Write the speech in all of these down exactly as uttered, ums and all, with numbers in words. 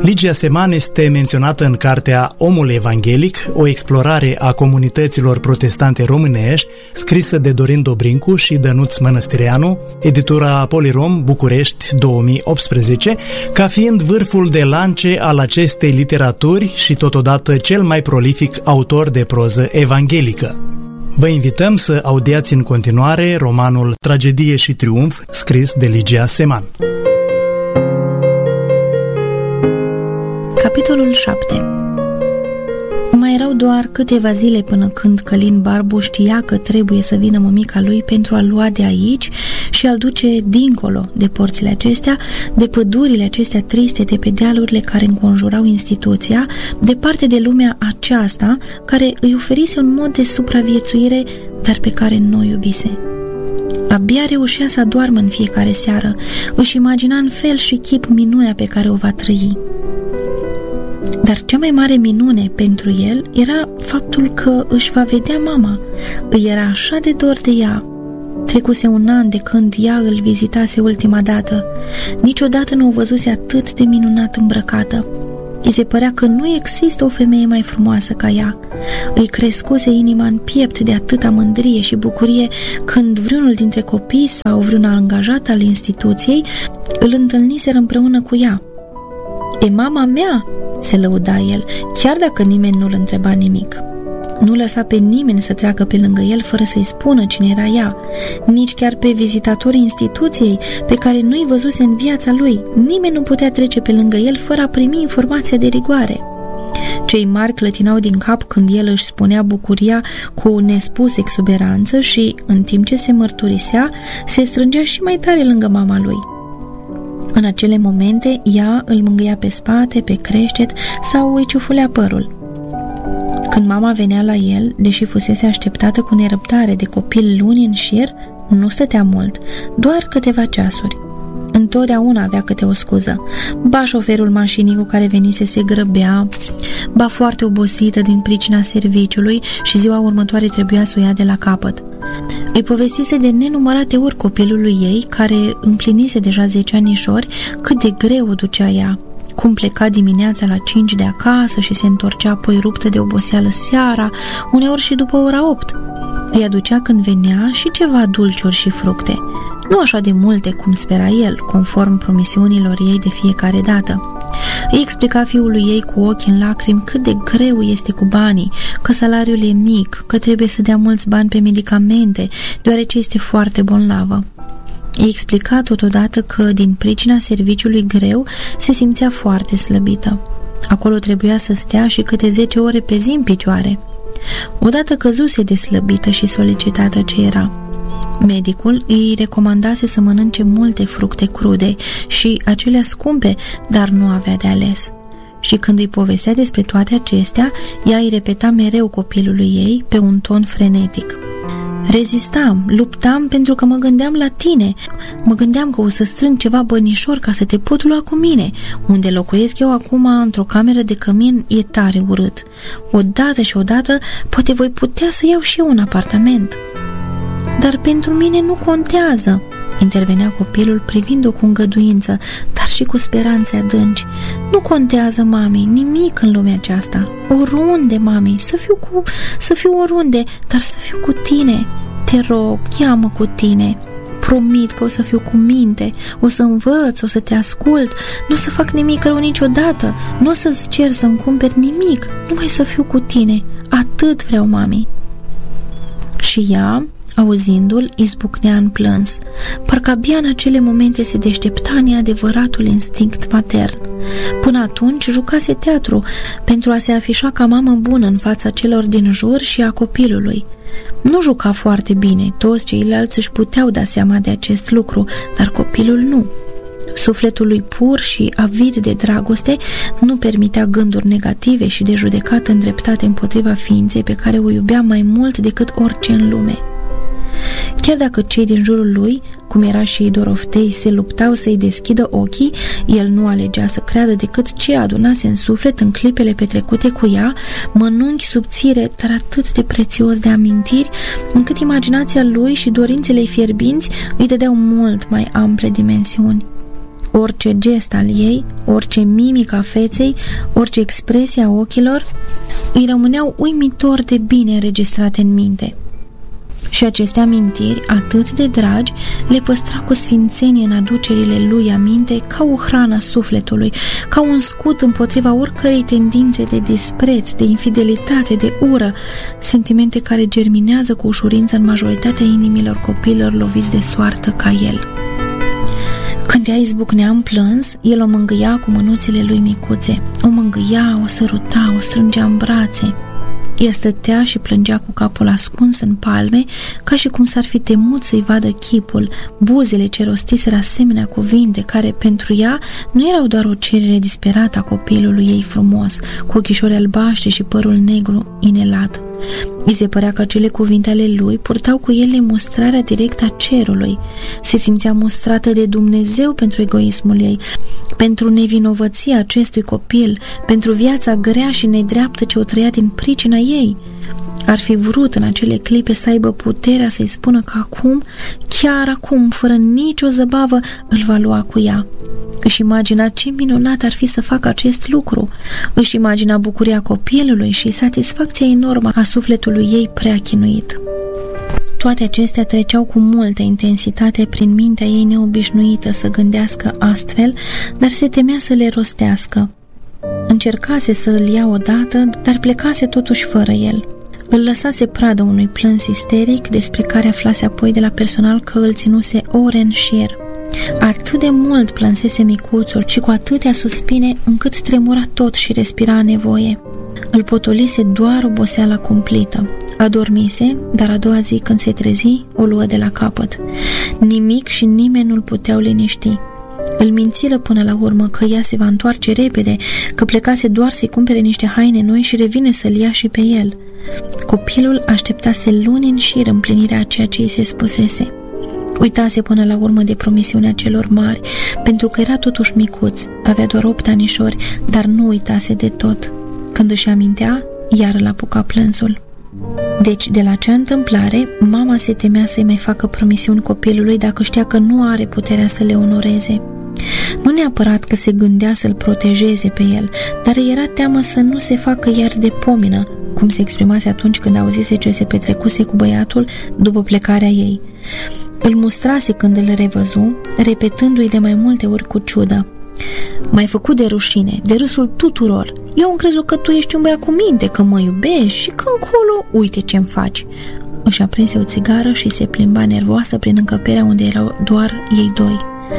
Ligia Seman este menționată în cartea Omul Evanghelic, o explorare a comunităților protestante românești, scrisă de Dorin Dobrincu și Dănuț Mănăstireanu, editura Polirom, București, două mii optsprezece, ca fiind vârful de lance al acestei literaturi și totodată cel mai prolific autor de proză evanghelică. Vă invităm să audiați în continuare romanul Tragedie și triumf, scris de Ligia Seman. Capitolul șapte. Mai erau doar câteva zile până când Călin Barbu știa că trebuie să vină mămica lui pentru a-l lua de aici și a-l duce dincolo de porțile acestea, de pădurile acestea triste, de pe dealurile care înconjurau instituția, departe de lumea aceasta care îi oferise un mod de supraviețuire, dar pe care nu o iubise. Abia reușea să adoarmă în fiecare seară, își imagina în fel și chip minunea pe care o va trăi. Dar cea mai mare minune pentru el era faptul că își va vedea mama. Îi era așa de dor de ea. Trecuse un an de când ea îl vizitase ultima dată. Niciodată nu o văzuse atât de minunat îmbrăcată. Îi se părea că nu există o femeie mai frumoasă ca ea. Îi crescuse inima în piept de atâta mândrie și bucurie când vreunul dintre copii sau vreun angajat al instituției îl întâlniseră împreună cu ea. "E mama mea!" se lăuda el, chiar dacă nimeni nu-l întreba nimic. Nu lăsa pe nimeni să treacă pe lângă el fără să-i spună cine era ea, nici chiar pe vizitatorii instituției pe care nu-i văzuse în viața lui. Nimeni nu putea trece pe lângă el fără a primi informația de rigoare. Cei mari clătinau din cap când el își spunea bucuria cu nespus exuberanță și, în timp ce se mărturisea, se strângea și mai tare lângă mama lui. În acele momente, ea îl mângâia pe spate, pe creștet sau îi ciufulea părul. Când mama venea la el, deși fusese așteptată cu nerăbdare de copil luni în șir, nu stătea mult, doar câteva ceasuri. Întotdeauna avea câte o scuză. Ba șoferul mașinii cu care venise se grăbea, ba foarte obosită din pricina serviciului și ziua următoare trebuia să o ia de la capăt. Îi povestise de nenumărate ori copilului ei, care împlinise deja zece anișori, cât de greu o ducea ea, cum pleca dimineața la cinci de acasă și se întorcea apoi ruptă de oboseală seara, uneori și după ora opt. Îi aducea când venea și ceva dulciuri și fructe, nu așa de multe cum spera el, conform promisiunilor ei de fiecare dată. Îi explica fiului ei cu ochii în lacrimi cât de greu este cu banii, că salariul e mic, că trebuie să dea mulți bani pe medicamente, deoarece este foarte bolnavă. Îi explica totodată că, din pricina serviciului greu, se simțea foarte slăbită. Acolo trebuia să stea și câte zece ore pe zi în picioare. Odată căzuse de slăbită și solicitată ce era. Medicul îi recomandase să mănânce multe fructe crude și acelea scumpe, dar nu avea de ales. Și când îi povestea despre toate acestea, ea îi repeta mereu copilului ei pe un ton frenetic: "Rezistam, luptam pentru că mă gândeam la tine. Mă gândeam că o să strâng ceva bănișor ca să te pot lua cu mine. Unde locuiesc eu acum, într-o cameră de cămin, e tare urât. Odată și odată, poate voi putea să iau și eu un apartament." "Dar pentru mine nu contează," intervenea copilul privind-o cu îngăduință, dar și cu speranțe adânci. "Nu contează, mami, nimic în lumea aceasta. Oriunde, mami, să fiu cu, să fiu oriunde, dar să fiu cu tine. Te rog, ia-mă cu tine. Promit că o să fiu cu minte, o să învăț, o să te ascult, nu o să fac nimic rău niciodată, nu o să-ți cer să-mi cumperi nimic, numai să fiu cu tine. Atât vreau, mami." Și ea, auzindu-l, izbucnea în plâns. Parcă abia în acele momente se deștepta neadevăratul instinct matern. Până atunci jucase teatru pentru a se afișa ca mamă bună în fața celor din jur și a copilului. Nu juca foarte bine, toți ceilalți își puteau da seama de acest lucru, dar copilul nu. Sufletul lui pur și avid de dragoste nu permitea gânduri negative și de judecată îndreptate împotriva ființei pe care o iubea mai mult decât orice în lume. Chiar dacă cei din jurul lui, cum era și Doroftei, se luptau să-i deschidă ochii, el nu alegea să creadă decât ce adunase în suflet în clipele petrecute cu ea, mănunchi subțire, dar atât de prețios de amintiri, încât imaginația lui și dorințele fierbinți îi dădeau mult mai ample dimensiuni. Orice gest al ei, orice mimică a feței, orice expresie a ochilor, îi rămâneau uimitor de bine înregistrate în minte. Și aceste amintiri, atât de dragi, le păstra cu sfințenie în aducerile lui aminte ca o hrană a sufletului, ca un scut împotriva oricărei tendințe de dispreț, de infidelitate, de ură, sentimente care germinează cu ușurință în majoritatea inimilor copiilor loviți de soartă ca el. Când ea izbucnea în plâns, el o mângâia cu mânuțele lui micuțe, o mângâia, o săruta, o strângea în brațe. Ea stătea și plângea cu capul ascuns în palme, ca și cum s-ar fi temut să-i vadă chipul, buzele ce rostiseră asemenea cuvinte care, pentru ea, nu erau doar o cerere disperată a copilului ei frumos, cu ochișori albaștri și părul negru inelat. I se părea că acele cuvinte ale lui purtau cu ele mustrarea directă a cerului. Se simțea mustrată de Dumnezeu pentru egoismul ei, pentru nevinovăția acestui copil, pentru viața grea și nedreaptă ce o trăia din pricina ei. Ar fi vrut în acele clipe să aibă puterea să-i spună că acum, chiar acum, fără nicio zăbavă, îl va lua cu ea. Își imagina ce minunat ar fi să facă acest lucru. Își imagina bucuria copilului și satisfacția enormă a sufletului ei prea chinuit. Toate acestea treceau cu multă intensitate prin mintea ei neobișnuită să gândească astfel, dar se temea să le rostească. Încercase să îl ia odată, dar plecase totuși fără el. Îl lăsase pradă unui plâns isteric, despre care aflase apoi de la personal că îl ținuse ore în șir. Atât de mult plânsese micuțul și cu atâtea suspine încât tremura tot și respira a nevoie. Îl potolise doar oboseala cumplită. Adormise, dar a doua zi când se trezi, o luă de la capăt. Nimic și nimeni nu-l puteau liniști. Îl mințiră până la urmă că ea se va întoarce repede, că plecase doar să-i cumpere niște haine noi și revine să-l ia și pe el. Copilul așteptase luni în șir împlinirea a ceea ce îi se spusese. Uitase până la urmă de promisiunea celor mari, pentru că era totuși micuț, avea doar opt anișori, dar nu uitase de tot. Când își amintea, iar îl apuca plânsul. Deci, de la acea întâmplare, mama se temea să-i mai facă promisiuni copilului dacă știa că nu are puterea să le onoreze. Nu neapărat că se gândea să-l protejeze pe el, dar era teamă să nu se facă iar de pomină, cum se exprimase atunci când auzise ce se petrecuse cu băiatul după plecarea ei. Îl mustrase când îl revăzu, repetându-i de mai multe ori cu ciudă: "M-ai făcut de rușine, de râsul tuturor. Eu am crezut că tu ești un băiat cu minte, că mă iubești și că încolo, uite ce-mi faci." Își aprinse o țigară și se plimba nervoasă prin încăperea unde erau doar ei doi.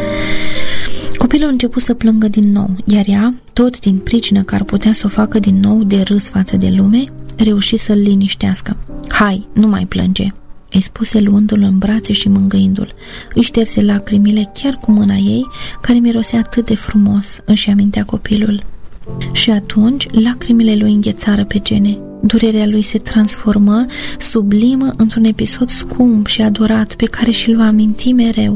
Copilul a început să plângă din nou, iar ea, tot din pricină că ar putea să o facă din nou de râs față de lume, reuși să-l liniștească. "Hai, nu mai plânge," îi spuse luându-l în brațe și mângâindu-l. Îi șterse lacrimile chiar cu mâna ei, care mirosea atât de frumos, își amintea copilul. Și atunci lacrimile lui înghețară pe gene. Durerea lui se transformă, sublimă, într-un episod scump și adorat pe care și-l va aminti mereu.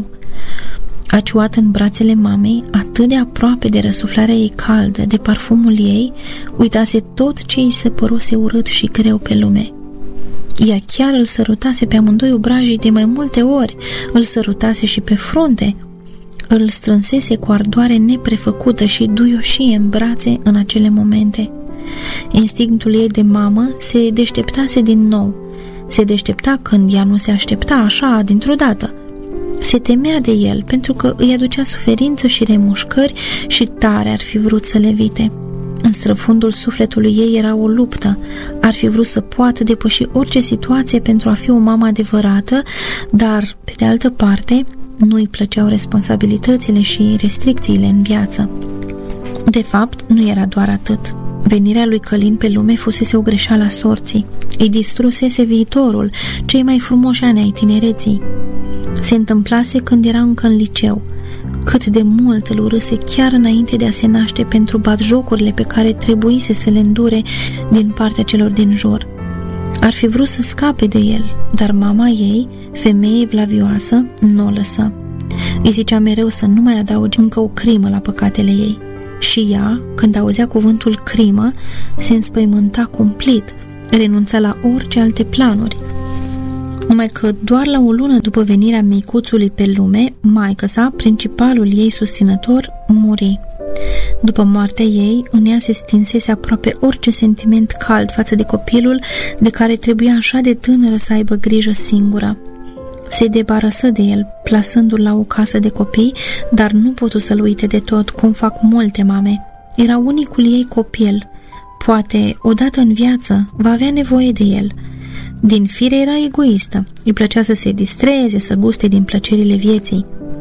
Aciuat în brațele mamei, atât de aproape de răsuflarea ei caldă, de parfumul ei, uitase tot ce îi se păruse urât și greu pe lume. Ea chiar îl sărutase pe amândoi obrajii de mai multe ori, îl sărutase și pe frunte, îl strânsese cu ardoare neprefăcută și duioșie în brațe în acele momente. Instinctul ei de mamă se deșteptase din nou. Se deștepta când ea nu se aștepta așa, dintr-o dată. Se temea de el pentru că îi aducea suferință și remușcări și tare ar fi vrut să le evite. În străfundul sufletului ei era o luptă. Ar fi vrut să poată depăși orice situație pentru a fi o mamă adevărată, dar, pe de altă parte, nu îi plăceau responsabilitățile și restricțiile în viață. De fapt, nu era doar atât. Venirea lui Călin pe lume fusese o greșeală a sorții. Îi distrusese viitorul, cei mai frumoși ani ai tinereții. Se întâmplase când era încă în liceu. Cât de mult îl urâse chiar înainte de a se naște pentru batjocurile pe care trebuise să le îndure din partea celor din jur. Ar fi vrut să scape de el, dar mama ei, femeie evlavioasă, nu o lăsă. Îi zicea mereu să nu mai adauge încă o crimă la păcatele ei. Și ea, când auzea cuvântul crimă, se înspăimânta cumplit, renunța la orice alte planuri. Numai că doar la o lună după venirea micuțului pe lume, maică sa, principalul ei susținător, muri. După moartea ei, în ea se stinsese aproape orice sentiment cald față de copilul de care trebuia așa de tânără să aibă grijă singură. Se debarăsă de el, plasându-l la o casă de copii, dar nu putu să-l uite de tot, cum fac multe mame. Era unicul ei copil. Poate, odată în viață, va avea nevoie de el. Din fire era egoistă. Îi plăcea să se distreze, să guste din plăcerile vieții.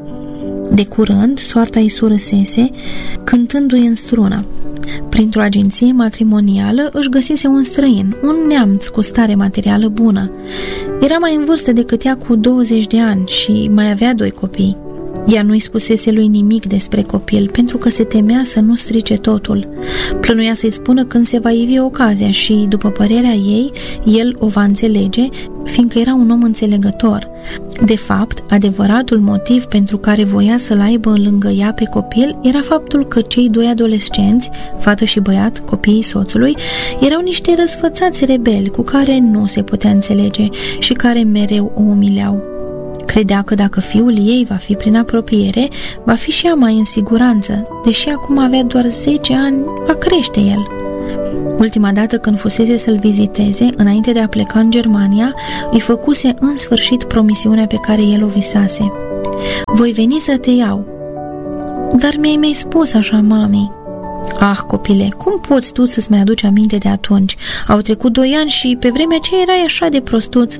De curând, soarta îi surâsese, cântându-i în strună. Printr-o agenție matrimonială își găsise un străin, un neamț cu stare materială bună. Era mai în vârstă decât ea cu douăzeci de ani și mai avea doi copii. Ea nu-i spusese lui nimic despre copil, pentru că se temea să nu strice totul. Plănuia să-i spună când se va ivi ocazia și, după părerea ei, el o va înțelege, fiindcă era un om înțelegător. De fapt, adevăratul motiv pentru care voia să-l aibă lângă ea pe copil era faptul că cei doi adolescenți, fată și băiat, copiii soțului, erau niște răsfățați rebeli cu care nu se putea înțelege și care mereu o umileau. Credea că dacă fiul ei va fi prin apropiere, va fi și ea mai în siguranță, deși acum avea doar zece ani, va crește el. Ultima dată când fusese să-l viziteze, înainte de a pleca în Germania, îi făcuse în sfârșit promisiunea pe care el o visase. Voi veni să te iau. Dar mi-ai mai spus așa, mami. Ah, copile, cum poți tu să-ți mai aduci aminte de atunci? Au trecut doi ani și pe vremea aceea erai așa de prostuț.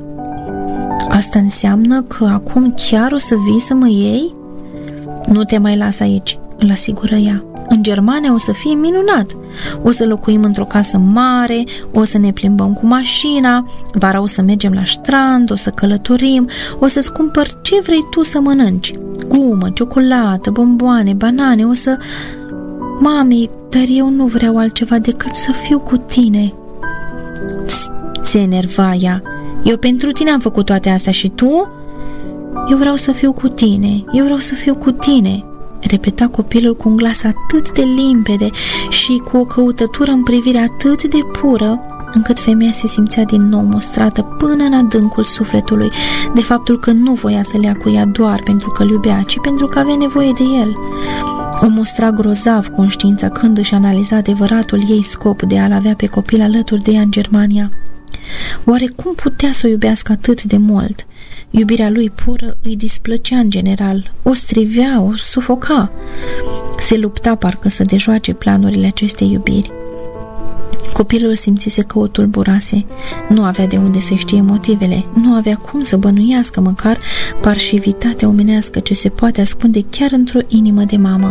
Asta înseamnă că acum chiar o să vii să mă iei? Nu te mai las aici, îl asigură ea. În Germania o să fie minunat. O să locuim într-o casă mare, o să ne plimbăm cu mașina, vara o să mergem la strand, o să călătorim, o să-ți cumpăr ce vrei tu să mănânci. Gumă, ciocolată, bomboane, banane, o să... Mami, dar eu nu vreau altceva decât să fiu cu tine. Se enerva ea. Eu pentru tine am făcut toate astea și tu? Eu vreau să fiu cu tine, eu vreau să fiu cu tine, repeta copilul cu un glas atât de limpede și cu o căutătură în privire atât de pură, încât femeia se simțea din nou mustrată până în adâncul sufletului de faptul că nu voia să le ia cu ea doar pentru că îl iubea, ci pentru că avea nevoie de el. O mustra grozav conștiința când își analiza adevăratul ei scop de a-l avea pe copil alături de ea în Germania. Oare cum putea să o iubească atât de mult? Iubirea lui pură îi displăcea în general, o strivea, o sufoca. Se lupta parcă să dejoace planurile acestei iubiri. Copilul simțise că o tulburase. Nu avea de unde să știe motivele, nu avea cum să bănuiască măcar parșivitatea omenească ce se poate ascunde chiar într-o inimă de mamă.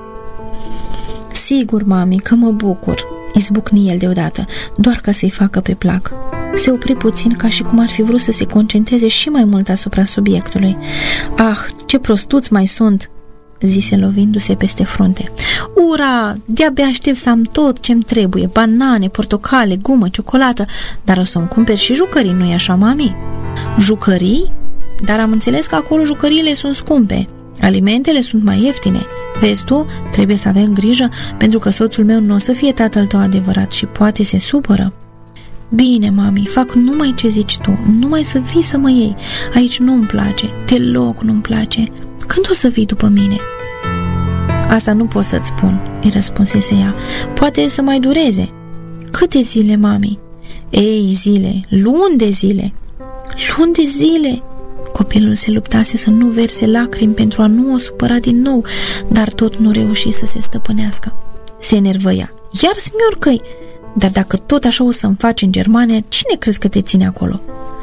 Sigur, mami, că mă bucur, izbucni el deodată, doar ca să-i facă pe plac. Se opri puțin ca și cum ar fi vrut să se concentreze și mai mult asupra subiectului. Ah, ce prostuți mai sunt, zise lovindu-se peste frunte. Ura, de-abia aștept să am tot ce-mi trebuie, banane, portocale, gumă, ciocolată, dar o să-mi cumperi și jucării, nu-i așa, mami? Jucării? Dar am înțeles că acolo jucăriile sunt scumpe. Alimentele sunt mai ieftine. Vezi tu, trebuie să avem grijă, pentru că soțul meu nu o să fie tatăl tău adevărat și poate se supără. Bine, mami, fac numai ce zici tu, numai să vii să mă iei. Aici nu-mi place, deloc nu-mi place. Când o să vii după mine? Asta nu pot să-ți spun, îi răspunsese ea. Poate să mai dureze. Câte zile, mami? Ei, zile, luni de zile. Luni de zile? Copilul se luptase să nu verse lacrimi pentru a nu o supăra din nou, dar tot nu reuși să se stăpânească. Se enervăia. Iar smiorcă-i! Dar dacă tot așa o să-mi faci în Germania, cine crezi că te ține acolo?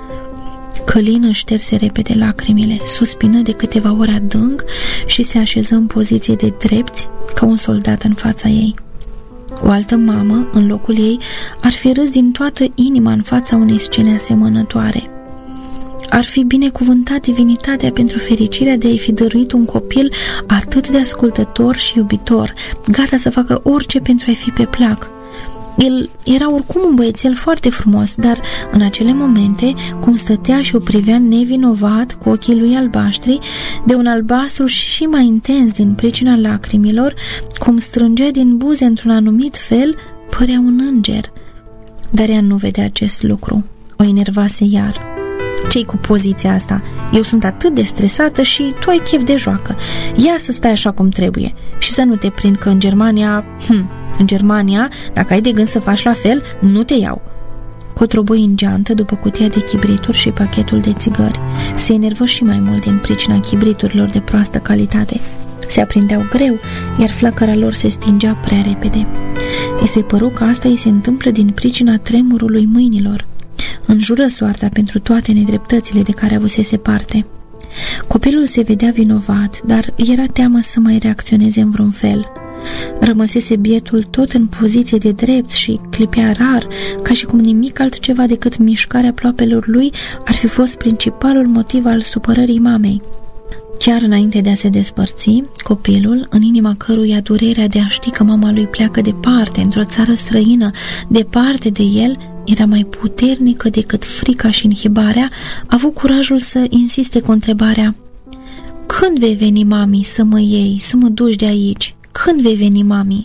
Călin își șterse repede lacrimile, suspină de câteva ori adânc și se așeză în poziție de drepți ca un soldat în fața ei. O altă mamă, în locul ei, ar fi râs din toată inima în fața unei scene asemănătoare. Ar fi binecuvântat divinitatea pentru fericirea de a-i fi dăruit un copil atât de ascultător și iubitor, gata să facă orice pentru a-i fi pe plac. El era oricum un băiețel foarte frumos, dar în acele momente, cum stătea și o privea nevinovat cu ochii lui albaștri, de un albastru și mai intens din pricina lacrimilor, cum strângea din buze într-un anumit fel, părea un înger. Dar ea nu vedea acest lucru. O enervase iar. Ce-i cu poziția asta? Eu sunt atât de stresată și tu ai chef de joacă. Ia să stai așa cum trebuie și să nu te prind că în Germania... Hm, în Germania, dacă ai de gând să faci la fel, nu te iau. Cotroboi în geantă după cutia de chibrituri și pachetul de țigări. Se enervă și mai mult din pricina chibriturilor de proastă calitate. Se aprindeau greu, iar flacăra lor se stingea prea repede. I se păru că asta îi se întâmplă din pricina tremurului mâinilor. Înjură soarta pentru toate nedreptățile de care avusese parte. Copilul se vedea vinovat, dar era teamă să mai reacționeze în vreun fel. Rămăsese bietul tot în poziție de drept și clipea rar, ca și cum nimic altceva decât mișcarea ploapelor lui ar fi fost principalul motiv al supărării mamei. Chiar înainte de a se despărți, copilul, în inima căruia durerea de a ști că mama lui pleacă departe, într-o țară străină, departe de el, era mai puternică decât frica și inhibarea, a avut curajul să insiste cu întrebarea: când vei veni, mami, să mă iei, să mă duci de aici? Când vei veni, mami?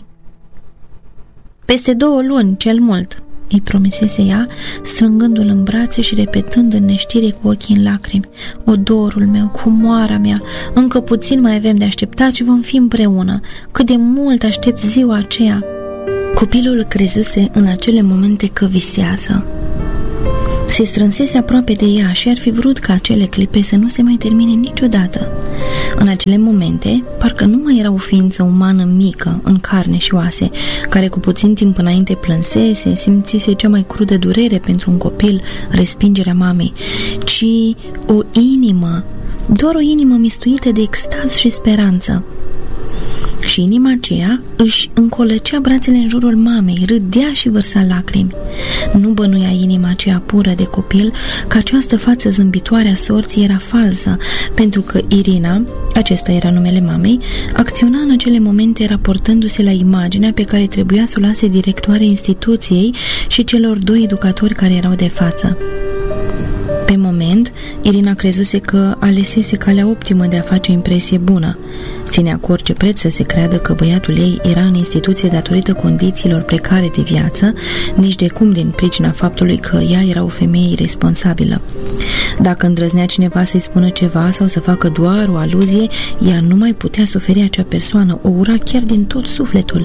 Peste două luni, cel mult, îi promisese ea, strângându-l în brațe și repetând în neștire cu ochii în lacrimi: o, dorul meu, cumoara mea, încă puțin mai avem de așteptat și vom fi împreună. Cât de mult aștept ziua aceea. Copilul crezuse în acele momente că visează. Se strânsese aproape de ea și ar fi vrut ca acele clipe să nu se mai termine niciodată. În acele momente, parcă nu mai era o ființă umană mică, în carne și oase, care cu puțin timp înainte plânsese, simțise cea mai crudă durere pentru un copil, respingerea mamei, ci o inimă, doar o inimă mistuită de extaz și speranță. Și inima aceea își încolăcea brațele în jurul mamei, râdea și vărsa lacrimi. Nu bănuia inima aceea pură de copil că această față zâmbitoare a sorții era falsă, pentru că Irina, acesta era numele mamei, acționa în acele momente raportându-se la imaginea pe care trebuia să o lase directoare instituției și celor doi educatori care erau de față. Pe moment, Irina crezuse că alesese calea optimă de a face o impresie bună. Ținea cu orice preț să se creadă că băiatul ei era în instituție datorită condițiilor precare de viață, nici de cum din pricina faptului că ea era o femeie irresponsabilă. Dacă îndrăznea cineva să-i spună ceva sau să facă doar o aluzie, ea nu mai putea suferi acea persoană, o ura chiar din tot sufletul.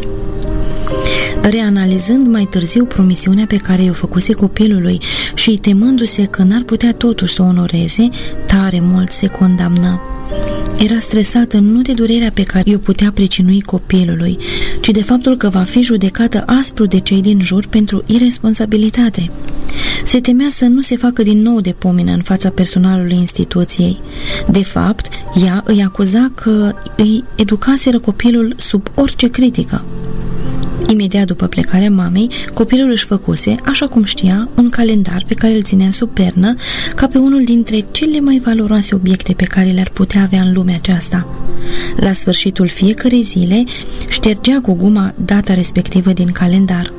Reanalizând mai târziu promisiunea pe care i-o făcuse copilului și temându-se că n-ar putea totuși să o onoreze, tare mult se condamnă. Era stresată nu de durerea pe care i-o putea pricinui copilului, ci de faptul că va fi judecată aspru de cei din jur pentru irresponsabilitate. Se temea să nu se facă din nou de pomină în fața personalului instituției. De fapt, ea îi acuza că îi educaseră copilul sub orice critică. Imediat după plecarea mamei, copilul își făcuse, așa cum știa, un calendar pe care îl ținea sub pernă, ca pe unul dintre cele mai valoroase obiecte pe care le-ar putea avea în lumea aceasta. La sfârșitul fiecărei zile, ștergea cu guma data respectivă din calendar.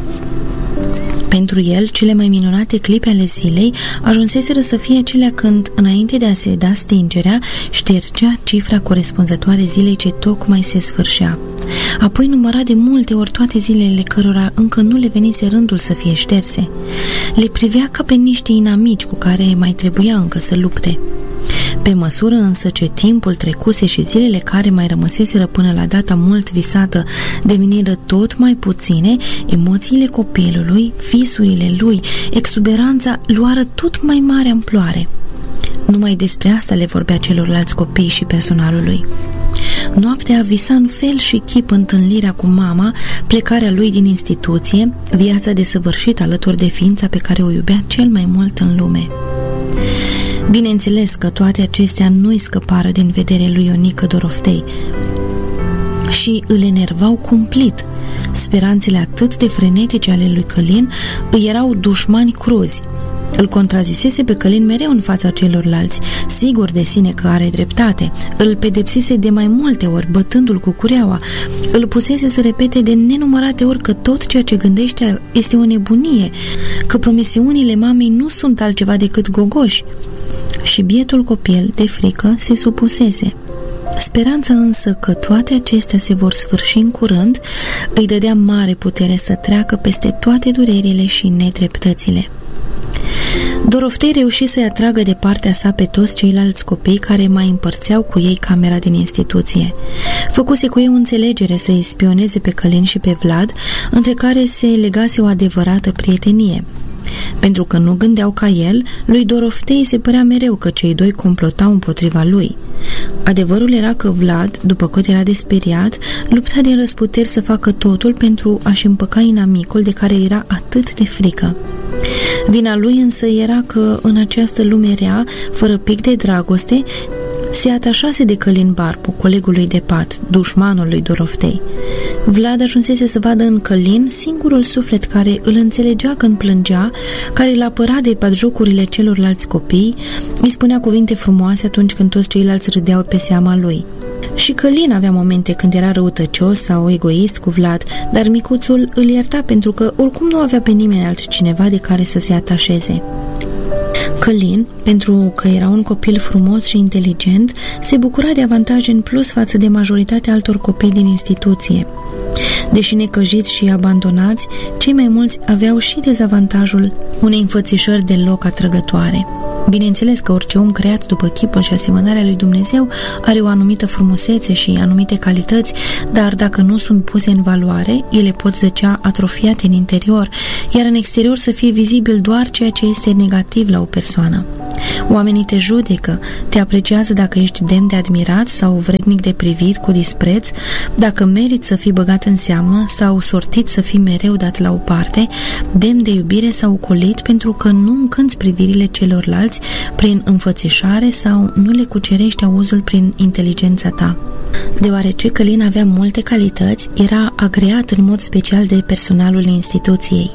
Pentru el, cele mai minunate clipe ale zilei ajunseseră să fie acelea când, înainte de a se da stingerea, ștergea cifra corespunzătoare zilei ce tocmai se sfârșea. Apoi număra de multe ori toate zilele cărora încă nu le venise rândul să fie șterse. Le privea ca pe niște inamici cu care mai trebuia încă să lupte. Pe măsură însă ce timpul trecuse și zilele care mai rămăseseră până la data mult visată deveniră tot mai puține, emoțiile copilului, visurile lui, exuberanța luară tot mai mare amploare. Numai despre asta le vorbea celorlalți copii și personalului. Noaptea visa în fel și chip întâlnirea cu mama, plecarea lui din instituție, viața desăvârșită alături de ființa pe care o iubea cel mai mult în lume. Bineînțeles că toate acestea nu-i scăpară din vedere lui Ionică Doroftei și îl enervau cumplit. Speranțele atât de frenetice ale lui Călin îi erau dușmani cruzi. Îl contrazisese pe Călin mereu în fața celorlalți, sigur de sine că are dreptate. Îl pedepsise de mai multe ori, bătându-l cu cureaua. Îl pusese să repete de nenumărate ori că tot ceea ce gândește este o nebunie, că promisiunile mamei nu sunt altceva decât gogoși. Și bietul copil, de frică, se supusese. Speranța însă că toate acestea se vor sfârși în curând îi dădea mare putere să treacă peste toate durerile și nedreptățile. Doroftei reuși să-i atragă de partea sa pe toți ceilalți copii care mai împărțeau cu ei camera din instituție. Făcuse cu ei o înțelegere să îi spioneze pe Călin și pe Vlad, între care se legase o adevărată prietenie. Pentru că nu gândeau ca el, lui Doroftei se părea mereu că cei doi complotau împotriva lui. Adevărul era că Vlad, după cât era de speriat, lupta din răsputeri să facă totul pentru a-și împăca inamicul de care era atât de frică. Vina lui însă era că în această lume rea, fără pic de dragoste, se atașase de Călin Barbu, colegul lui de pat, dușmanul lui Doroftei. Vlad ajunsese să vadă în Călin singurul suflet care îl înțelegea când plângea, care îl apăra de batjocurile celorlalți copii, îi spunea cuvinte frumoase atunci când toți ceilalți râdeau pe seama lui. Și Călin avea momente când era răutăcios sau egoist cu Vlad, dar micuțul îl ierta pentru că oricum nu avea pe nimeni altcineva de care să se atașeze. Călin, pentru că era un copil frumos și inteligent, se bucura de avantaje în plus față de majoritatea altor copii din instituție. Deși necăjiți și abandonați, cei mai mulți aveau și dezavantajul unei înfățișări deloc atrăgătoare. Bineînțeles că orice om creat după chipul și asemănarea lui Dumnezeu are o anumită frumusețe și anumite calități, dar dacă nu sunt puse în valoare, ele pot zăcea atrofiate în interior, iar în exterior să fie vizibil doar ceea ce este negativ la o persoană. Oamenii te judecă, te apreciază dacă ești demn de admirat sau vrednic de privit cu dispreț, dacă meriți să fii băgat în seamă sau sortit să fii mereu dat la o parte, demn de iubire sau ocolit pentru că nu încânți privirile celorlalți prin înfățișare sau nu le cucerești auzul prin inteligența ta. Deoarece Călin avea multe calități, era agreat în mod special de personalul instituției.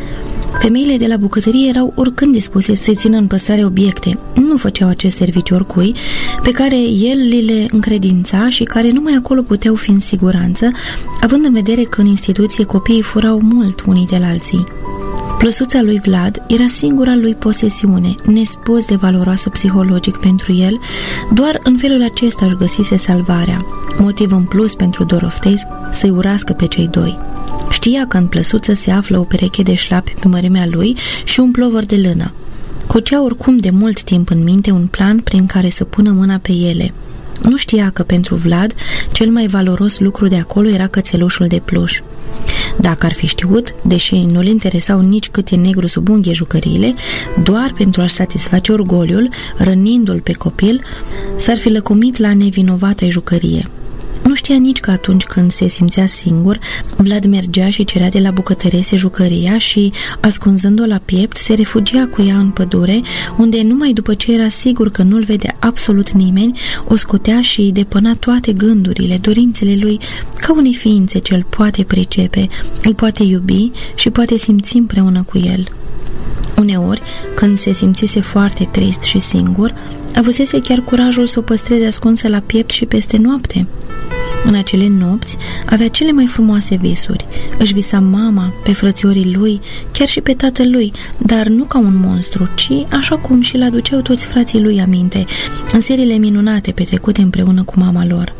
Femeile de la bucătărie erau oricând dispuse să țină în păstrare obiecte, nu făceau acest serviciu oricui, pe care el li le încredința și care numai acolo puteau fi în siguranță, având în vedere că în instituție copiii furau mult unii de la alții. Plăsuța lui Vlad era singura lui posesiune, nespus de valoroasă psihologic pentru el, doar în felul acesta își găsise salvarea, motiv în plus pentru Doroftei să-i urască pe cei doi. Știa că în plăsuță se află o pereche de șlapi pe mărimea lui și un plovăr de lână. Cocea oricum de mult timp în minte un plan prin care să pună mâna pe ele. Nu știa că pentru Vlad cel mai valoros lucru de acolo era cățelușul de pluș. Dacă ar fi știut, deși nu-l interesau nici cât e negru sub unghie jucăriile, doar pentru a-și satisface orgoliul, rănindu-l pe copil, s-ar fi lăcomit la nevinovata jucărie. Nu știa nici că atunci când se simțea singur, Vlad mergea și cerea de la bucătărese jucăria și, ascunzând-o la piept, se refugia cu ea în pădure, unde numai după ce era sigur că nu-l vedea absolut nimeni, o scotea și îi depăna toate gândurile, dorințele lui, ca unei ființe ce îl poate pricepe, îl poate iubi și poate simți împreună cu el. Uneori, când se simțise foarte trist și singur, avusese chiar curajul să o păstreze ascunsă la piept și peste noapte. În acele nopți avea cele mai frumoase visuri. Își visa mama, pe frățiorii lui, chiar și pe tatăl lui, dar nu ca un monstru, ci așa cum și-l aduceau toți frații lui aminte, în seriile minunate petrecute împreună cu mama lor.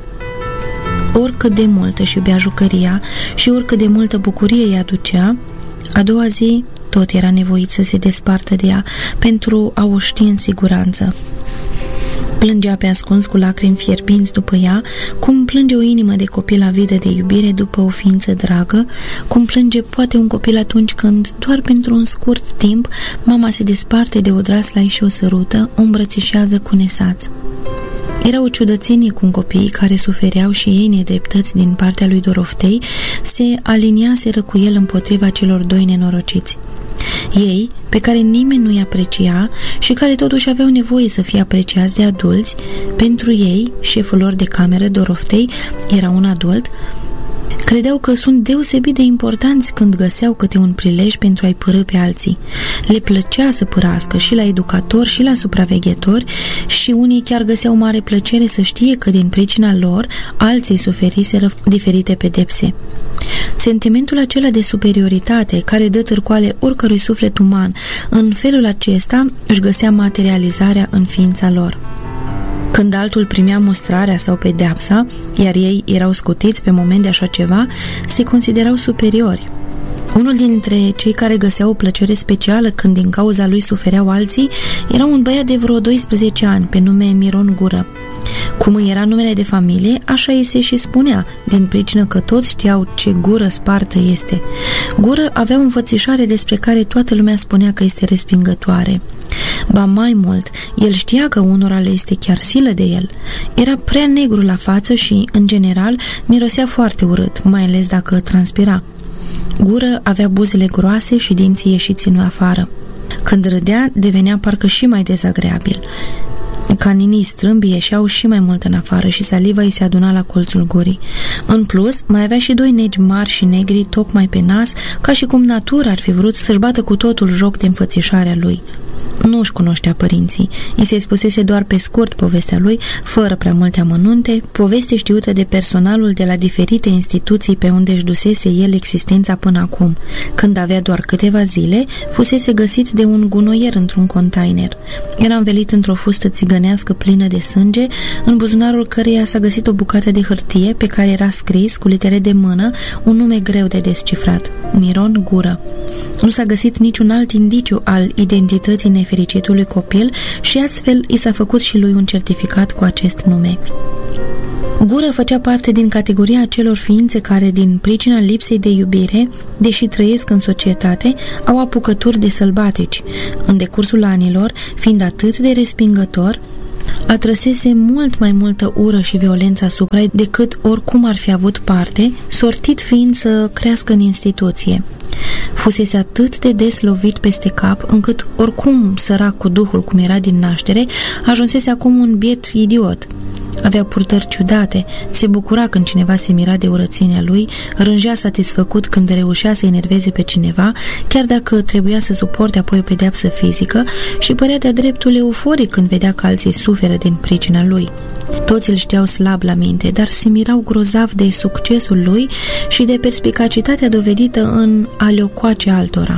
Oricât de mult își iubea jucăria și oricât de multă bucurie îi aducea, a doua zi tot era nevoit să se despartă de ea pentru a o ști în siguranță. Plângea pe ascuns cu lacrimi fierbinți după ea, cum plânge o inimă de copil avidă de iubire după o ființă dragă, cum plânge poate un copil atunci când, doar pentru un scurt timp, mama se desparte de odrasla și o sărută, o îmbrățișează cu nesaț. Era o ciudățenie cum copiii care sufereau și ei nedreptăți din partea lui Doroftei se aliniaseră cu el împotriva celor doi nenorociți. Ei, pe care nimeni nu-i aprecia și care totuși aveau nevoie să fie apreciați de adulți, pentru ei, șeful lor de cameră, Doroftei, era un adult, credeau că sunt deosebit de importanți când găseau câte un prilej pentru a-i părâ pe alții. Le plăcea să părască și la educatori și la supraveghetori și unii chiar găseau mare plăcere să știe că din pricina lor alții suferiseră diferite pedepse. Sentimentul acela de superioritate care dă târcoale oricărui suflet uman, în felul acesta își găsea materializarea în ființa lor. Când altul primea mustrarea sau pedeapsa, iar ei erau scutiți pe moment de așa ceva, se considerau superiori. Unul dintre cei care găseau o plăcere specială când din cauza lui sufereau alții era un băiat de vreo doisprezece ani, pe nume Miron Gură. Cum îi era numele de familie, așa îi se și spunea, din pricină că toți știau ce gură spartă este. Gură avea o înfățișare despre care toată lumea spunea că este respingătoare. Ba mai mult, el știa că unora le este chiar silă de el. Era prea negru la față și, în general, mirosea foarte urât, mai ales dacă transpira. Gură avea buzele groase și dinții ieșiți în afară. Când râdea, devenea parcă și mai dezagreabil. Caninii strâmbi ieșeau și mai mult în afară și saliva îi se aduna la colțul gurii. În plus, mai avea și doi negi mari și negri tocmai pe nas, ca și cum natura ar fi vrut să-și bată cu totul joc de înfățișarea lui. Nu-și cunoștea părinții. I se spusese doar pe scurt povestea lui, fără prea multe amănunte, poveste știută de personalul de la diferite instituții pe unde își dusese el existența până acum. Când avea doar câteva zile, fusese găsit de un gunoier într-un container. Era învelit într-o fustă țigănească plină de sânge, în buzunarul căreia s-a găsit o bucată de hârtie pe care era scris, cu litere de mână, un nume greu de descifrat: Miron Gură. Nu s-a găsit niciun alt indiciu al identității nefericitului copil și astfel i s-a făcut și lui un certificat cu acest nume. Gură făcea parte din categoria acelor ființe care, din pricina lipsei de iubire, deși trăiesc în societate, au apucături de sălbatici. În decursul anilor, fiind atât de respingător, atrăsese mult mai multă ură și violență asupra decât oricum ar fi avut parte, sortit fiind să crească în instituție. Fusese atât de des lovit peste cap, încât, oricum sărac cu duhul cum era din naștere, ajunsese acum un biet idiot. Avea purtări ciudate, se bucura când cineva se mira de urățenia lui, rângea satisfăcut când reușea să enerveze pe cineva, chiar dacă trebuia să suporte apoi o pedeapsă fizică, și părea de-a dreptul euforic când vedea că alții suferă din pricina lui. Toți îl știau slab la minte, dar se mirau grozav de succesul lui și de perspicacitatea dovedită în a le-o coace altora.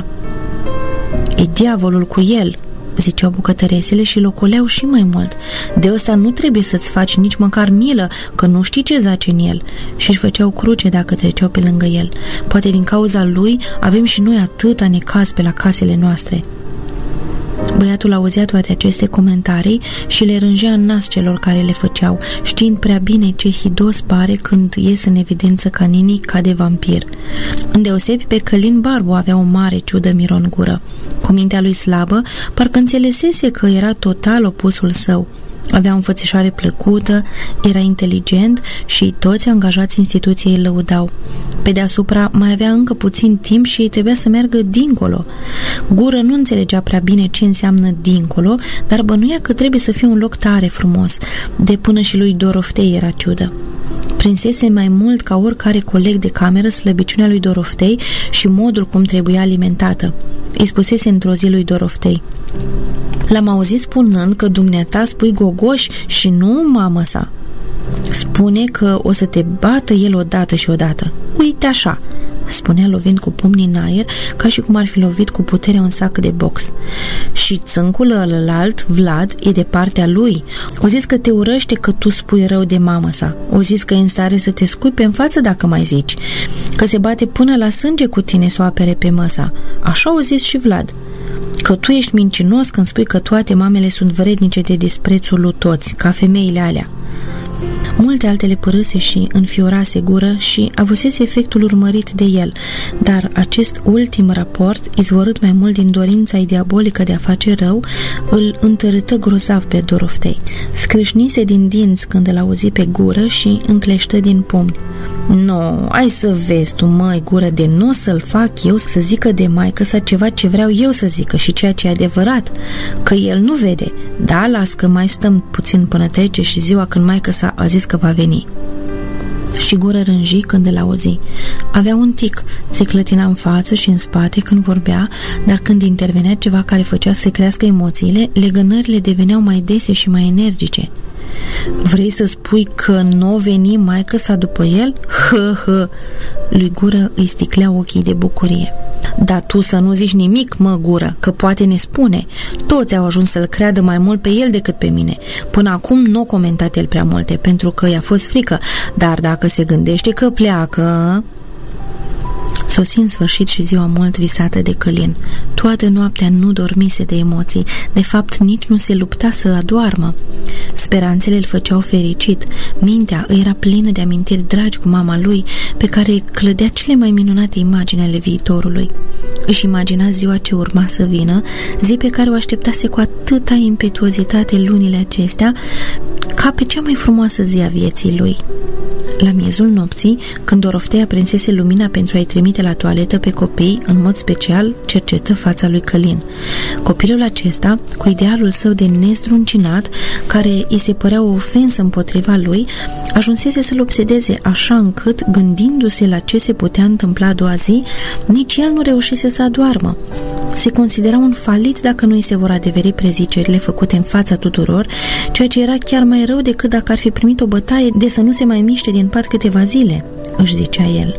"E diavolul cu el!" ziceau bucătăresele și locoleau și mai mult. "De ăsta nu trebuie să-ți faci nici măcar milă, că nu știi ce zace în el." Și-și făceau cruce dacă treceau pe lângă el. "Poate din cauza lui avem și noi atâta necaz pe la casele noastre." Băiatul auzea toate aceste comentarii și le rângea în nas celor care le făceau, știind prea bine ce hidos pare când ies în evidență caninii ca de vampir. Îndeosebi pe Călin Barbu avea o mare ciudă Miron Gură. Cu mintea lui slabă, parcă înțelesese că era total opusul său. Avea o înfățișare plăcută, era inteligent și toți angajații instituției îl lăudau. Pe deasupra mai avea încă puțin timp și trebuia să meargă dincolo. Gură nu înțelegea prea bine ce înseamnă dincolo, dar bănuia că trebuie să fie un loc tare frumos, de până și lui Doroftei era ciudă. Prinsese mai mult ca oricare coleg de cameră slăbiciunea lui Doroftei și modul cum trebuia alimentată. Îi spusese într-o zi lui Doroftei: "L-am auzit spunând că dumneata spui gogoși și nu mamă sa. Spune că o să te bată el odată și odată. Uite așa," spunea lovind cu pumnii în aer, ca și cum ar fi lovit cu putere un sac de box. "Și țâncul ălălalt, Vlad, e de partea lui. O zis că te urăște că tu spui rău de mamă sa. O zis că e în stare să te scuipe în față dacă mai zici. Că se bate până la sânge cu tine să o apere pe măsa. Așa o zis și Vlad. Că tu ești mincinos când spui că toate mamele sunt vrednice de disprețul lui toți, ca femeile alea." Multe altele părâse și înfiorase Gură și avusese efectul urmărit de el, dar acest ultim raport, izvorât mai mult din dorința diabolică de a face rău, îl întărâtă grozav pe Doroftei. Scrâșnise din dinți când îl auzi pe Gură și încleștă din pumni. "No, ai să vezi tu, măi, Gură, de nu să-l fac eu să zică de maică sa ceva ce vreau eu să zică și ceea ce e adevărat, că el nu vede. Da, las că mai stăm puțin până trece și ziua când maică sa a zis că va veni." Și Gură rânji când îl auzi. Avea un tic, se clătina în față și în spate când vorbea, dar când intervenea ceva care făcea să crească emoțiile, legănările deveneau mai dese și mai energice. "Vrei să spui că nu o veni maică sa după el? Hă, hă!" Lui Gură îi sticleau ochii de bucurie. "Dar tu să nu zici nimic, mă, Gură, că poate ne spune. Toți au ajuns să-l creadă mai mult pe el decât pe mine. Până acum nu a comentat el prea multe, pentru că i-a fost frică, dar dacă se gândește că pleacă..." Sosi în sfârșit și ziua mult visată de Călin. Toată noaptea nu dormise de emoții, de fapt nici nu se lupta să adoarmă. Speranțele îl făceau fericit, mintea îi era plină de amintiri dragi cu mama lui, pe care clădea cele mai minunate imagini ale viitorului. Își imagina ziua ce urma să vină, zi pe care o așteptase cu atâta impetuozitate lunile acestea, ca pe cea mai frumoasă zi a vieții lui. La miezul nopții, când Doroftei aprinsese lumina pentru a-i trimite la toaletă pe copii, în mod special cercetă fața lui Călin. Copilul acesta, cu idealul său de nezdruncinat, care îi se părea o ofensă împotriva lui, ajunsese să-l obsedeze așa încât, gândindu-se la ce se putea întâmpla a doua zi, nici el nu reușise să adoarmă. Se considera un falit dacă nu îi se vor adeveri prezicerile făcute în fața tuturor, ceea ce era chiar mai rău decât dacă ar fi primit o bătaie de să nu se mai miște din pat câteva zile, își zicea el.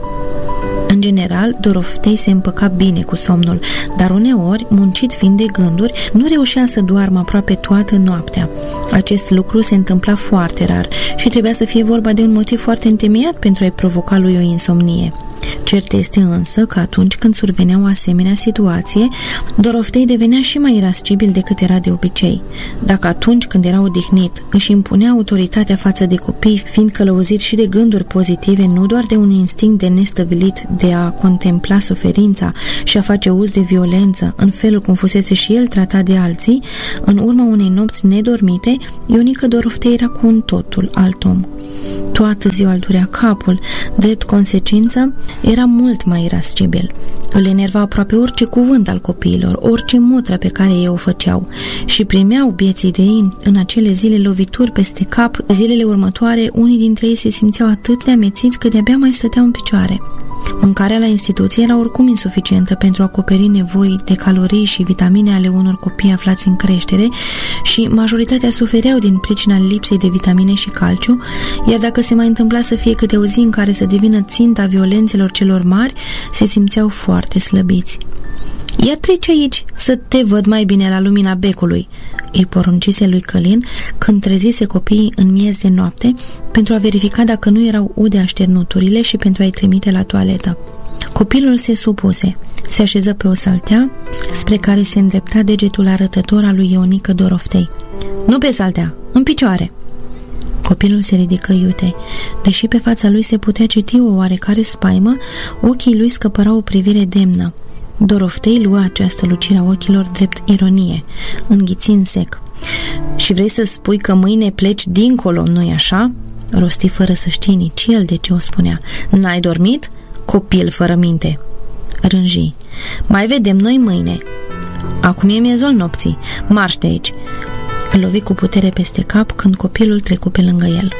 În general, Doroftei se împăca bine cu somnul, dar uneori, muncit fiind de gânduri, nu reușea să doarmă aproape toată noaptea. Acest lucru se întâmpla foarte rar și trebuia să fie vorba de un motiv foarte întemeiat pentru a-i provoca lui o insomnie. Cert este însă că atunci când survenea o asemenea situație, Doroftei devenea și mai irascibil decât era de obicei. Dacă atunci când era odihnit își impunea autoritatea față de copii, fiind călăuzit și de gânduri pozitive, nu doar de un instinct de nestăvilit de a contempla suferința și a face uz de violență, în felul cum fusese și el tratat de alții, în urma unei nopți nedormite, Ionica Doroftei era cu un totul alt om. Toată ziua îl durea capul, drept consecință, era mult mai irascibil. Îl enerva aproape orice cuvânt al copiilor, orice mutră pe care ei o făceau și primeau bieții de ei în acele zile lovituri peste cap. Zilele următoare, unii dintre ei se simțeau atât de amețiți că de-abia mai stăteau în picioare. Mâncarea la instituție era oricum insuficientă pentru a acoperi nevoi de calorii și vitamine ale unor copii aflați în creștere și majoritatea sufereau din pricina lipsei de vitamine și calciu, iar dacă se mai întâmpla să fie câte o zi în care să devină ținta violențelor celor mari, se simțeau foarte slăbiți. Ia trece aici să te văd mai bine la lumina becului, îi poruncise lui Călin când trezise copiii în miez de noapte pentru a verifica dacă nu erau ude așternuturile și pentru a-i trimite la toaletă. Copilul se supuse, se așeză pe o saltea spre care se îndrepta degetul arătător al lui Ionica Doroftei. Nu pe saltea, în picioare! Copilul se ridică iute. Deși pe fața lui se putea citi o oarecare spaimă, ochii lui scăpărau o privire demnă. Doroftei lua această lucire a ochilor drept ironie, înghițind sec. Și vrei să spui că mâine pleci dincolo, nu-i așa? Rosti fără să știe nici el de ce o spunea. N-ai dormit? Copil fără minte. Rânji. Mai vedem noi mâine. Acum e miezul nopții. Marș de aici. Îl lovi cu putere peste cap când copilul trecu pe lângă el.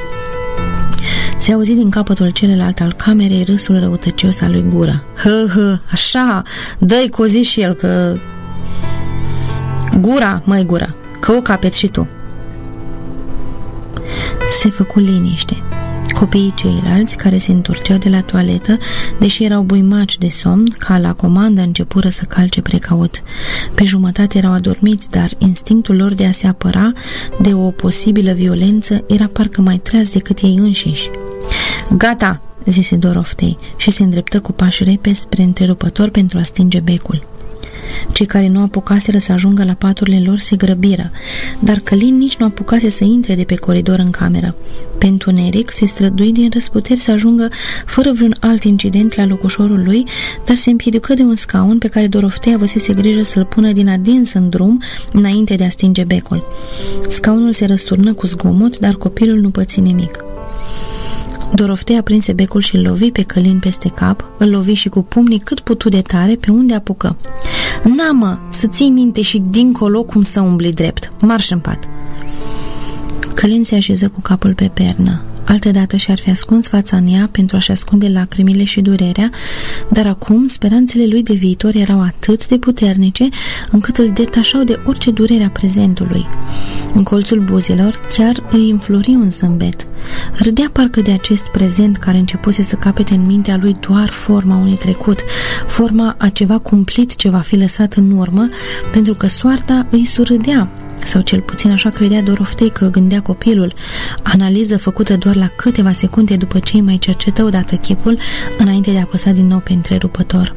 Se auzi din capătul celălalt al camerei râsul răutăcios al lui Gură. Hă, hă, așa, dă-i cozi și el, că... Gura, măi Gură, că o capeți și tu. Se făcu liniște. Copiii ceilalți, care se întorceau de la toaletă, deși erau buimaci de somn, ca la comandă începură să calce precaut. Pe jumătate erau adormiți, dar instinctul lor de a se apăra de o posibilă violență era parcă mai treaz decât ei înșiși. Gata, zise Doroftei și se îndreptă cu pași repezi spre întrerupător pentru a stinge becul. Cei care nu apucaseră să ajungă la paturile lor se grăbiră, dar Călin nici nu apucase să intre de pe coridor în cameră. Pe întuneric se strădui din răsputeri să ajungă fără vreun alt incident la locușorul lui, dar se împiedică de un scaun pe care Doroftei avusese grijă să-l pună din adins în drum înainte de a stinge becul. Scaunul se răsturnă cu zgomot, dar copilul nu păți nimic. Doroftei aprinse becul și îl lovi pe Călin peste cap, îl lovi și cu pumnii cât putu de tare pe unde apucă. Na, mă, să ții minte și dincolo cum să umbli drept. Marș în pat. Călin se așeză cu capul pe pernă. Altădată și-ar fi ascuns fața în ea pentru a-și ascunde lacrimile și durerea, dar acum speranțele lui de viitor erau atât de puternice încât îl detașau de orice durere a prezentului. În colțul buzelor chiar îi înflori un zâmbet. Râdea parcă de acest prezent care începuse să capete în mintea lui doar forma unui trecut, forma a ceva cumplit ce va fi lăsat în urmă, pentru că soarta îi surâdea. sau cel puțin așa credea Doroftei că gândea copilul, analiză făcută doar la câteva secunde după ce îi mai cercetă odată chipul, înainte de a apăsa din nou pe întrerupător.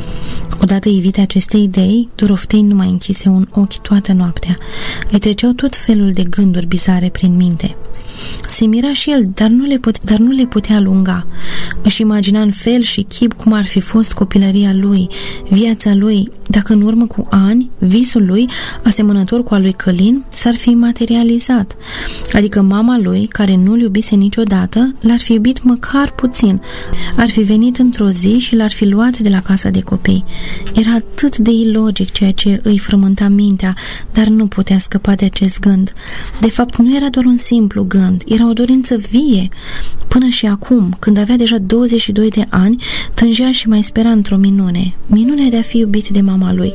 Odată ivite aceste idei, Doroftei nu mai închise un ochi toată noaptea. Îi treceau tot felul de gânduri bizare prin minte. Se mira și el, dar nu le, put- dar nu le putea alunga. Își imagina în fel și chip cum ar fi fost copilăria lui, viața lui, dacă în urmă cu ani, visul lui, asemănător cu al lui Călin, s-ar fi materializat. Adică mama lui, care nu-l iubise niciodată, l-ar fi iubit măcar puțin. Ar fi venit într-o zi și l-ar fi luat de la casa de copii. Era atât de ilogic ceea ce îi frământa mintea, dar nu putea scăpa de acest gând. De fapt, nu era doar un simplu gând, era o dorință vie. Până și acum, când avea deja douăzeci și doi de ani, tângea și mai spera într-o minune, minunea de a fi iubit de mama lui.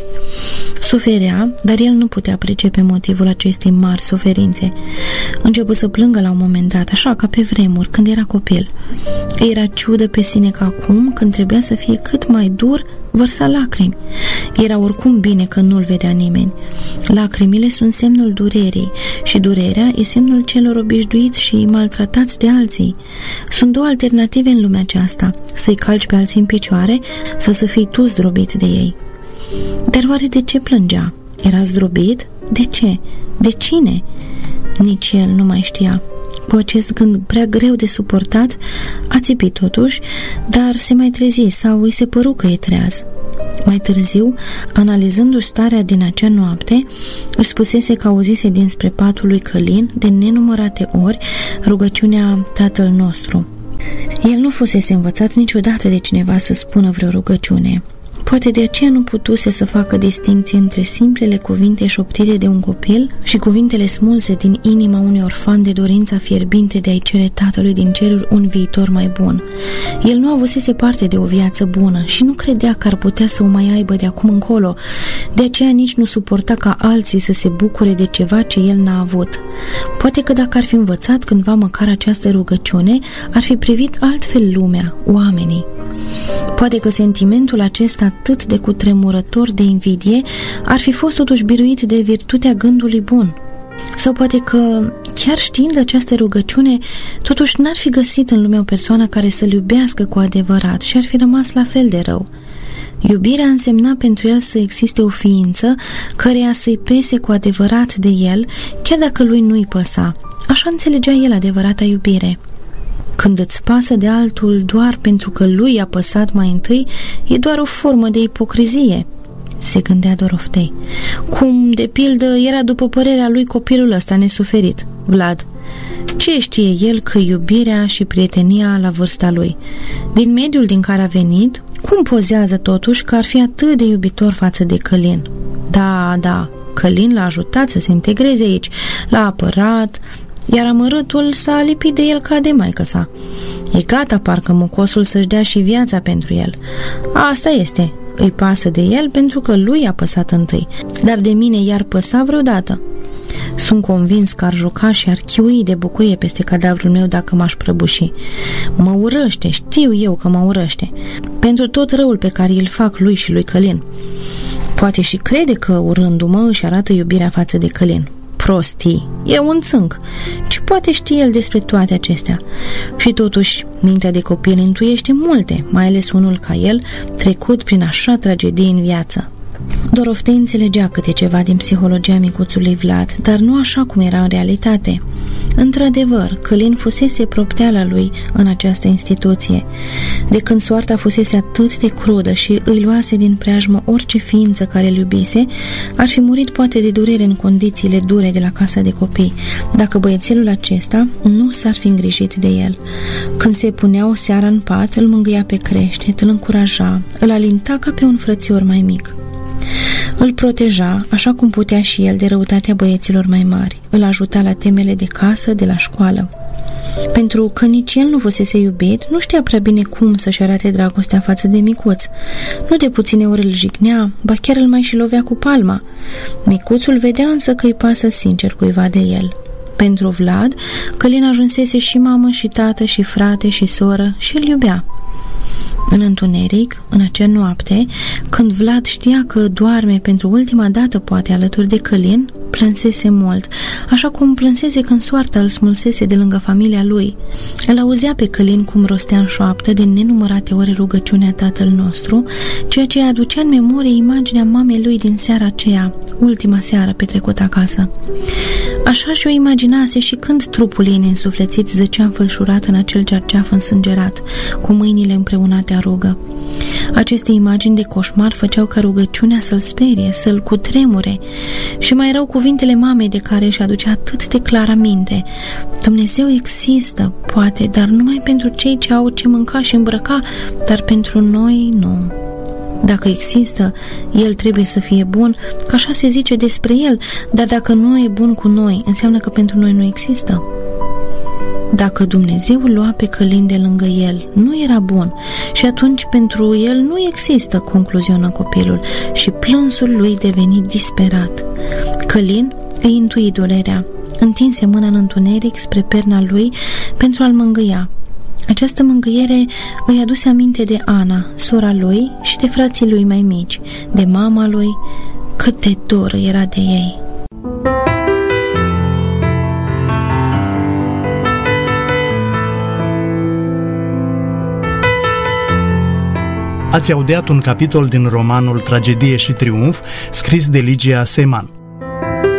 Suferea, dar el nu putea pricepe motivul acestei mari suferințe. Începu să plângă la un moment dat, așa ca pe vremuri, când era copil. Era ciudă pe sine că acum, când trebuia să fie cât mai dur, vărsa lacrimi. Era oricum bine că nu-l vedea nimeni. Lacrimile sunt semnul durerii și durerea e semnul celor obișnuiți și maltratați de alții. Sunt două alternative în lumea aceasta, să-i calci pe alții în picioare sau să fii tu zdrobit de ei. Dar oare de ce plângea? Era zdrobit? De ce? De cine? Nici el nu mai știa. Cu acest gând prea greu de suportat, a țipit totuși, dar se mai trezi sau îi se păru că e treaz. Mai târziu, analizându-și starea din acea noapte, își spusese că auzise dinspre patul lui Călin de nenumărate ori rugăciunea Tatăl nostru. El nu fusese învățat niciodată de cineva să spună vreo rugăciune. Poate de aceea nu putuse să facă distinție între simplele cuvinte șoptite de un copil și cuvintele smulse din inima unui orfan de dorința fierbinte de a-i cere Tatălui din ceruri un viitor mai bun. El nu avusese parte de o viață bună și nu credea că ar putea să o mai aibă de acum încolo. De aceea nici nu suporta ca alții să se bucure de ceva ce el n-a avut. Poate că dacă ar fi învățat cândva măcar această rugăciune, ar fi privit altfel lumea, oamenii. Poate că sentimentul acesta atât de cutremurător de invidie ar fi fost totuși biruit de virtutea gândului bun. Sau poate că, chiar știind această rugăciune, totuși n-ar fi găsit în lume o persoană care să-l iubească cu adevărat și ar fi rămas la fel de rău. Iubirea însemna pentru el să existe o ființă căreia să-i pese cu adevărat de el, chiar dacă lui nu-i păsa. Așa înțelegea el adevărata iubire. Când îți pasă de altul doar pentru că lui i-a păsat mai întâi, e doar o formă de ipocrizie, se gândea Doroftei. Cum, de pildă, era după părerea lui copilul ăsta nesuferit, Vlad. Ce știe el că iubirea și prietenia la vârsta lui? Din mediul din care a venit, cum pozează totuși că ar fi atât de iubitor față de Călin? Da, da, Călin l-a ajutat să se integreze aici, l-a apărat, iar amărâtul s-a lipit de el ca de maică sa. E gata parcă mucosul să-și dea și viața pentru el. Asta este, îi pasă de el pentru că lui a păsat întâi, dar de mine i-ar păsa vreodată. Sunt convins că ar juca și ar chiui de bucurie peste cadavrul meu dacă m-aș prăbuși. Mă urăște, știu eu că mă urăște, pentru tot răul pe care îl fac lui și lui Călin. Poate și crede că, urându-mă, își arată iubirea față de Călin. Prostii, e un țânc. Ce poate ști el despre toate acestea? Și totuși, mintea de copil intuiește multe, mai ales unul ca el, trecut prin așa tragedie în viață. Doroftei înțelegea câte ceva din psihologia micuțului Vlad, dar nu așa cum era în realitate. Într-adevăr, Călin fusese propteala lui în această instituție. De când soarta fusese atât de crudă și îi luase din preajmă orice ființă care îl iubise, ar fi murit poate de durere în condițiile dure de la casa de copii, dacă băiețelul acesta nu s-ar fi îngrijit de el. Când se punea o seară în pat, îl mângâia pe creștet, îl încuraja, îl alinta ca pe un frățior mai mic. Îl proteja, așa cum putea și el, de răutatea băieților mai mari. Îl ajuta la temele de casă, de la școală. Pentru că nici el nu fusese iubit, nu știa prea bine cum să-și arate dragostea față de micuț. Nu de puține ori îl jignea, ba chiar îl mai și lovea cu palma. Micuțul vedea însă că îi pasă sincer cuiva de el. Pentru Vlad, Călin ajunsese și mamă și tată și frate și soră și îl iubea. În întuneric, în acea noapte, când Vlad știa că doarme pentru ultima dată poate alături de Călin, plânsese mult, așa cum plânsese când soarta îl smulsese de lângă familia lui. Îl auzea pe Călin cum rostea în șoaptă de nenumărate ori rugăciunea Tatăl nostru, ceea ce aducea în memorie imaginea mamei lui din seara aceea, ultima seară petrecută acasă. Așa și-o imaginase și când trupul ei neînsuflețit zăcea înfășurat în acel cerceaf însângerat, cu mâinile împreunate a rugă. Aceste imagini de coșmar făceau ca rugăciunea să-l sperie, să-l cutremure, și mai erau cuvintele mamei de care își aducea atât de clar aminte. Dumnezeu există, poate, dar numai pentru cei ce au ce mânca și îmbrăca, dar pentru noi nu. Dacă există, El trebuie să fie bun, că așa se zice despre El, dar dacă nu e bun cu noi, înseamnă că pentru noi nu există. Dacă Dumnezeu lua pe Călin de lângă el, nu era bun și atunci pentru el nu există, concluzionă copilul, și plânsul lui deveni disperat. Călin îi intui durerea, întinse mâna în întuneric spre perna lui pentru a-l mângâia. Această mângâiere îi aduse aminte de Ana, sora lui, și de frații lui mai mici, de mama lui, cât de dor era de ei. Ați audiat un capitol din romanul Tragedie și triumf, scris de Ligia Seman.